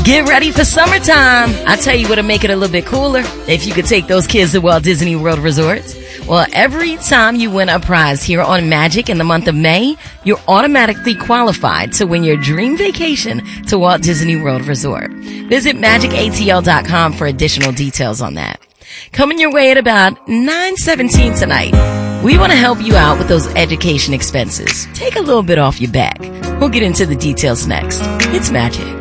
Get ready for summertime. I tell you what'll make it a little bit cooler. If you could take those kids to Walt Disney World Resorts. Well, every time you win a prize here on Magic in the month of May, you're automatically qualified to win your dream vacation to Walt Disney World Resort. Visit magicatl.com for additional details on that. Coming your way at about 9:17 tonight. We want to help you out with those education expenses. Take a little bit off your back. We'll get into the details next. It's Magic.